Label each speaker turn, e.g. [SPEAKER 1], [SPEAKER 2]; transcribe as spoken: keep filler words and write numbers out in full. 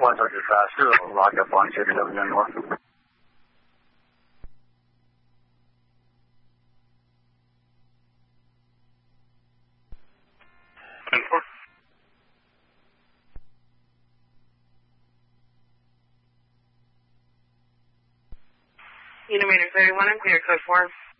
[SPEAKER 1] one thirty faster, Roger, one zero seven North.
[SPEAKER 2] ten four.
[SPEAKER 3] Unimeter thirty-one, I'm clear, code four.